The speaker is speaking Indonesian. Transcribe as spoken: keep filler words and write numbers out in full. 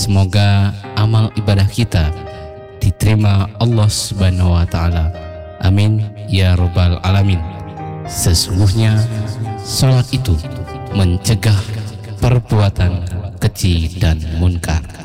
Semoga amal ibadah kita diterima Allah Subhanahu wa Ta'ala. Amin ya Rabbal Alamin. Sesungguhnya salat itu mencegah perbuatan keji dan munkar.